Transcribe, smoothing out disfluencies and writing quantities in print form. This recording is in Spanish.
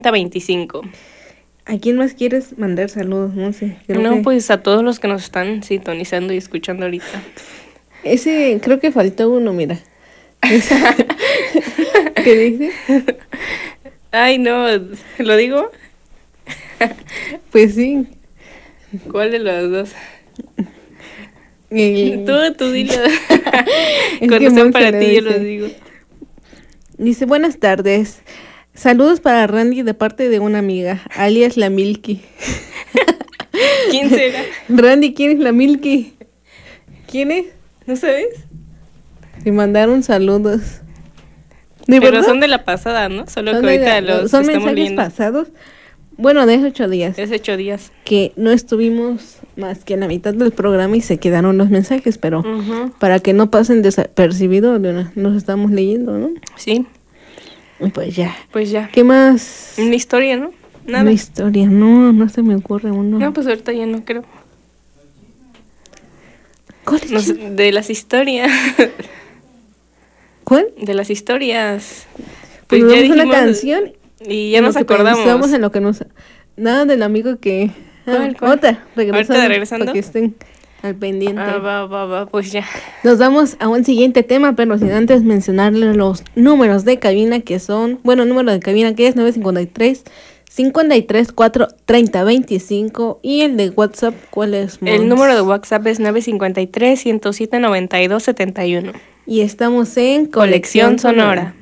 25. ¿A quién más quieres mandar saludos? No sé. Pues a todos los que nos están sintonizando y escuchando ahorita. Creo que faltó uno, mira. ¿Qué dice? Ay, no, ¿lo digo? Pues sí. ¿Cuál de los dos? Tú dilo. Cuando sean para ti, yo lo digo. Dice, buenas tardes. Saludos para Randy de parte de una amiga, alias la Milky. ¿Quién será? Randy, ¿quién es la Milky? ¿Quién es? ¿No sabes? Me mandaron saludos. Pero verdad? Son de la pasada, ¿no? Solo que ahorita los son estamos mensajes leyendo. Pasados. Bueno, de hace 8 días. Es 8 días. Que no estuvimos más que en la mitad del programa y se quedaron los mensajes, pero para que no pasen desapercibidos, nos estamos leyendo, ¿no? Sí. Pues ya. ¿Qué más? Una historia, ¿no? Nada. Una historia, no se me ocurre uno. No, pues ahorita ya no creo. ¿Cuál es? De las historias. ¿Cuál? De las historias. Pues ya dijimos una canción y ya nos acordamos. Pensamos en lo que nos... Nada del amigo que... ¿Cuál? Ahorita regresando. Para que estén al pendiente. Va, pues ya. Nos vamos a un siguiente tema, pero sin antes mencionarles los números de cabina que son... Bueno, número de cabina que es 953 53 4 30 25 y el de WhatsApp, ¿cuál es, Mons? El número de WhatsApp es 953 107 92 71. Y estamos en Colección Sonora.